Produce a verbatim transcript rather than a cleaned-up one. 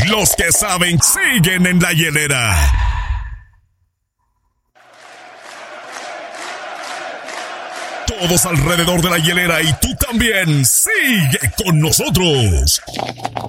Los que saben siguen en la hielera. Todos alrededor de la hielera y tú también. Sigue con nosotros.